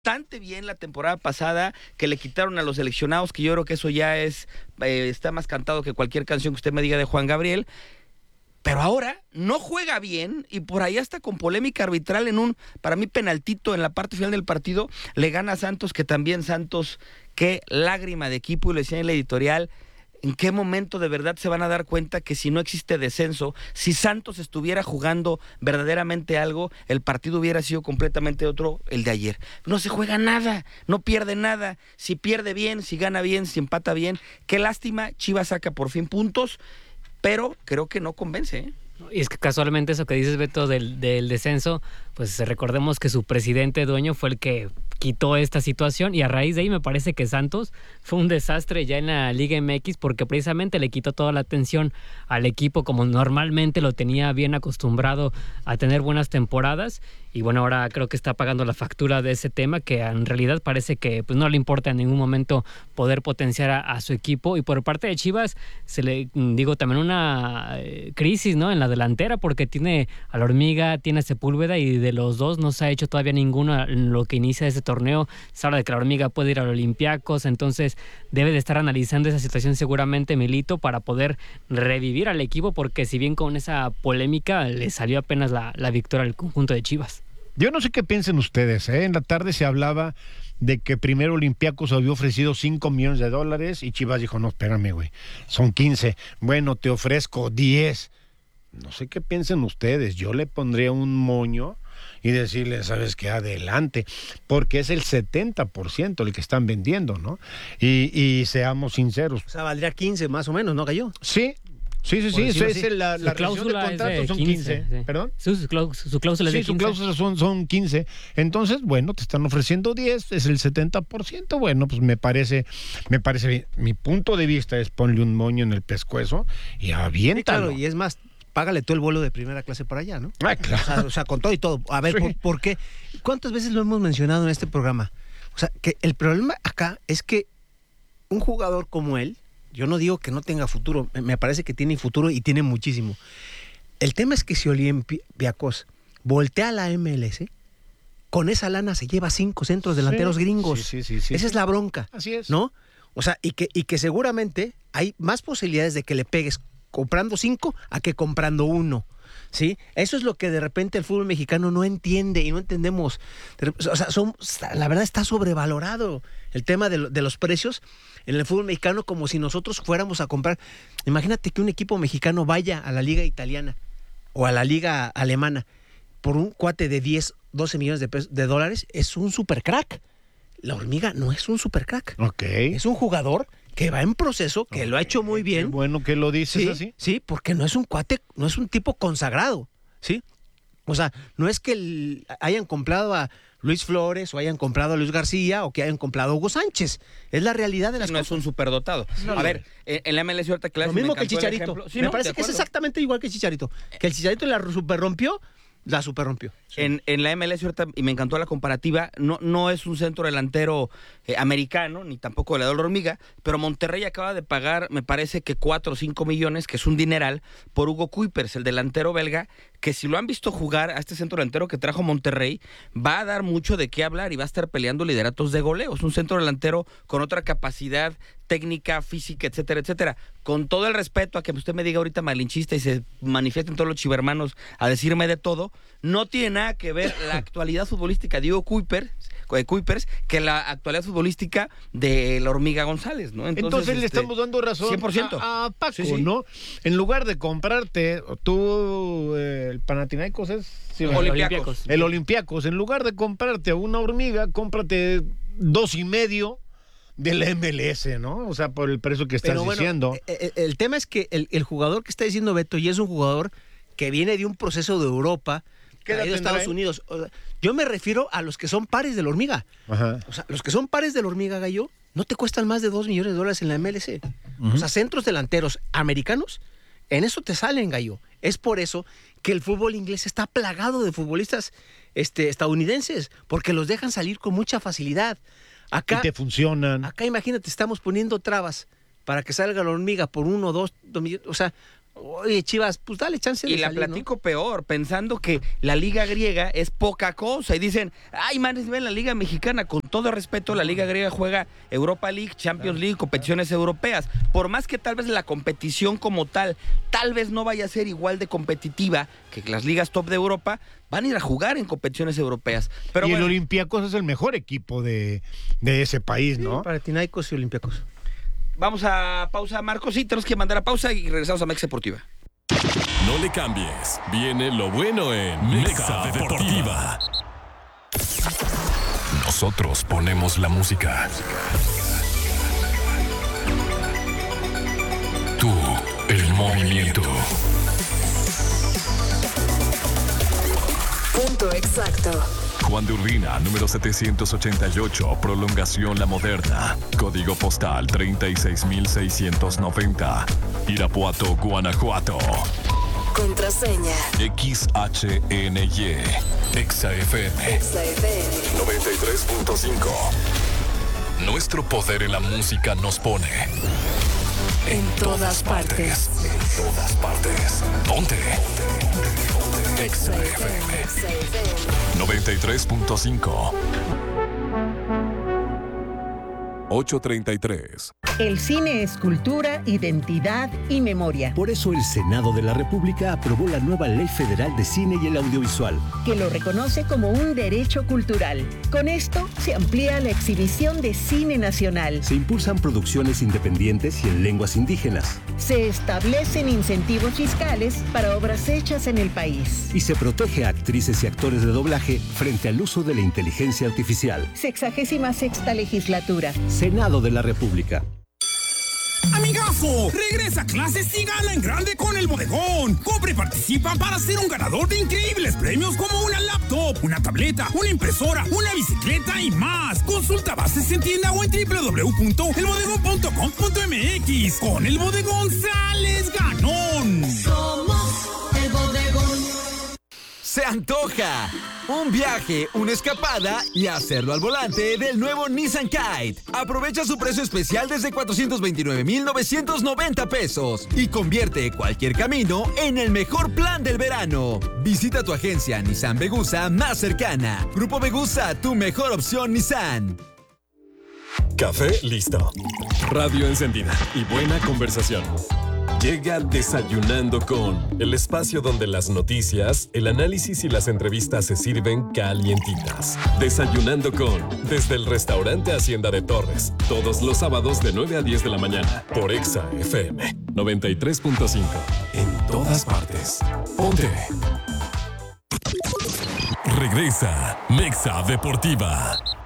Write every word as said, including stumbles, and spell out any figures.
bastante bien la temporada pasada, que le quitaron a los seleccionados, que yo creo que eso ya es eh, está más cantado que cualquier canción que usted me diga de Juan Gabriel. Pero ahora no juega bien y por ahí hasta con polémica arbitral en un, para mí, penaltito en la parte final del partido, le gana a Santos, que también Santos, qué lágrima de equipo, y lo decía en la editorial. ¿En qué momento de verdad se van a dar cuenta que si no existe descenso, si Santos estuviera jugando verdaderamente algo, el partido hubiera sido completamente otro el de ayer? No se juega nada, no pierde nada. Si pierde bien, si gana bien, si empata bien. Qué lástima, Chivas saca por fin puntos, pero creo que no convence, ¿eh? Y es que casualmente eso que dices, Beto, del, del descenso, pues recordemos que su presidente dueño fue el que quitó esta situación, y a raíz de ahí me parece que Santos fue un desastre ya en la Liga M X, porque precisamente le quitó toda la atención al equipo como normalmente lo tenía bien acostumbrado a tener buenas temporadas, y bueno, ahora creo que está pagando la factura de ese tema, que en realidad parece que pues no le importa en ningún momento poder potenciar a, a su equipo. Y por parte de Chivas se le digo también una eh, crisis, ¿no?, en la delantera, porque tiene a la Hormiga, tiene a Sepúlveda, y de los dos no se ha hecho todavía ninguno en lo que inicia ese torneo. Se habla de que la Hormiga puede ir al Olympiacos, entonces debe de estar analizando esa situación seguramente Milito para poder revivir al equipo, porque si bien con esa polémica le salió apenas la, la victoria al conjunto de Chivas. Yo no sé qué piensen ustedes, ¿eh? En la tarde se hablaba de que primero Olympiacos había ofrecido cinco millones de dólares y Chivas dijo, no, espérame, güey, son quince. Bueno, te ofrezco diez. No sé qué piensen ustedes. Yo le pondría un moño y decirle, ¿sabes qué? Adelante, porque es el setenta por ciento el que están vendiendo, ¿no? Y, y seamos sinceros. O sea, valdría quince más o menos, ¿no, Gallo? Sí. Sí, sí, sí, eso es la, la rescisión de contrato, son quince, sí. ¿Perdón? Su, su, su cláusula es sí, de quince. su cláusula son, son quince, entonces, bueno, te están ofreciendo diez, es el setenta por ciento, bueno, pues me parece, me parece bien. Mi punto de vista es ponle un moño en el pescuezo y aviéntalo. Sí, claro, y es más, págale tú el vuelo de primera clase para allá, ¿no? Ah, claro. O sea, o sea, con todo y todo. A ver, Sí. ¿por, ¿por qué? ¿Cuántas veces lo hemos mencionado en este programa? O sea, que el problema acá es que un jugador como él, yo no digo que no tenga futuro, me parece que tiene futuro y tiene muchísimo. El tema es que si Olympiacos voltea a la M L S, con esa lana se lleva cinco centros delanteros Sí, gringos. sí, sí, sí, sí, Esa sí. es la bronca. Así es. ¿No? O sea, y que, y que seguramente hay más posibilidades de que le pegues comprando cinco a que comprando uno. ¿Sí? Eso es lo que de repente el fútbol mexicano no entiende y no entendemos. O sea, son, la verdad está sobrevalorado el tema de, de los precios en el fútbol mexicano, como si nosotros fuéramos a comprar. Imagínate que un equipo mexicano vaya a la liga italiana o a la liga alemana por un cuate de diez, doce millones de, pesos, de dólares. Es un super crack. La Hormiga no es un super crack. Ok. Es un jugador que va en proceso, que okay. lo ha hecho muy bien. Qué bueno que lo dices sí, así. Sí, porque no es un cuate, no es un tipo consagrado, ¿sí? O sea, no es que el, hayan comprado a Luis Flores o hayan comprado a Luis García o que hayan comprado a Hugo Sánchez. Es la realidad de las no cosas. No es un superdotado. No, a ver, en la M L S ahorita clase lo mismo que el Chicharito. El sí, me no, parece que es exactamente igual que el Chicharito. Que el Chicharito la super rompió, la super rompió. Sí. En, en la M L S ahorita, y me encantó la comparativa, no, no es un centro delantero eh, americano, ni tampoco de la Hormiga, pero Monterrey acaba de pagar, me parece que cuatro o cinco millones, que es un dineral, por Hugo Kuipers, el delantero belga, que si lo han visto jugar a este centro delantero que trajo Monterrey, va a dar mucho de qué hablar y va a estar peleando lideratos de goleo. Es un centro delantero con otra capacidad técnica, física, etcétera, etcétera. Con todo el respeto a que usted me diga ahorita malinchista y se manifiesten todos los chivermanos a decirme de todo, no tiene nada que ver la actualidad futbolística de Hugo Kuipers, Kuipers que la actualidad futbolística de la Hormiga González, ¿no? Entonces, Entonces le este, estamos dando razón cien por ciento. A, a Paco, sí, sí. ¿no? En lugar de comprarte, tú, eh, el Panathinaikos es... Sí, el Olympiacos. El Olympiacos, en lugar de comprarte a una Hormiga, cómprate dos y medio del M L S, ¿no? O sea, por el precio que estás Pero bueno, diciendo. El, el tema es que el, el jugador que está diciendo Beto, y es un jugador que viene de un proceso de Europa, que ha ido a Estados Unidos. O sea, yo me refiero a los que son pares de la Hormiga. Ajá. O sea, los que son pares de la Hormiga, Gallo, no te cuestan más de dos millones de dólares en la M L S. Uh-huh. O sea, centros delanteros americanos, en eso te salen, Gallo. Es por eso que el fútbol inglés está plagado de futbolistas este, estadounidenses, porque los dejan salir con mucha facilidad. Acá, y te funcionan. Acá, imagínate, estamos poniendo trabas para que salga la Hormiga por uno, dos, dos millones. O sea, Oye, Chivas, pues dale chance de Y la salir, ¿no? platico peor, pensando que la liga griega es poca cosa. Y dicen, ay, man, ven la liga mexicana. Con todo respeto, la liga griega juega Europa League, Champions League, competiciones europeas. Por más que tal vez la competición como tal, tal vez no vaya a ser igual de competitiva que las ligas top de Europa, van a ir a jugar en competiciones europeas. Pero y bueno, el Olympiacos es el mejor equipo de, de ese país, Sí, ¿no? Panathinaikos y Olympiacos. vamos a pausa, Marcos. Sí, tenemos que mandar a pausa y regresamos a Mexa Deportiva. No le cambies. Viene lo bueno en Mexa Deportiva. Nosotros ponemos la música. Tú, el movimiento. Punto exacto. Juan de Urbina, número setecientos ochenta y ocho, prolongación La Moderna. Código postal treinta y seis mil seiscientos noventa. Irapuato, Guanajuato. Contraseña. X H N Y. Exa F M. Exa F M. noventa y tres punto cinco. Nuestro poder en la música nos pone En todas partes. En todas partes. Ponte. Exa F M. Exa F M. noventa y tres punto cinco. ocho treinta y tres. El cine es cultura, identidad y memoria, Por eso el Senado de la República aprobó la nueva Ley Federal de Cine y el Audiovisual. que lo reconoce como un derecho cultural. Con esto se amplía la exhibición de cine nacional. Se impulsan producciones independientes y en lenguas indígenas. Se establecen incentivos fiscales para obras hechas en el país. Y se protege a actrices y actores de doblaje frente al uso de la inteligencia artificial. Sexagésima sexta legislatura. Senado de la República. ¡Amigazo! Regresa a clases y gana en grande con el Bodegón. Compra y participa para ser un ganador de increíbles premios como una laptop, una tableta, una impresora, una bicicleta y más. Consulta bases en tienda o en doble u doble u doble u punto el bodegón punto com punto m x. Con el Bodegón sales ganón. Somos el Bodegón. ¡Se antoja! Un viaje, una escapada y hacerlo al volante del nuevo Nissan Kite. Aprovecha su precio especial desde cuatrocientos veintinueve mil novecientos noventa pesos y convierte cualquier camino en el mejor plan del verano. Visita tu agencia Nissan Vegusa más cercana. Grupo Vegusa, tu mejor opción Nissan. Café listo. Radio encendida y buena conversación. Llega Desayunando con, el espacio donde las noticias, el análisis y las entrevistas se sirven calientitas. Desayunando con, desde el restaurante Hacienda de Torres, todos los sábados de nueve a diez de la mañana, por Exa F M noventa y tres punto cinco. En todas partes. Ponte. Regresa Mexa Deportiva.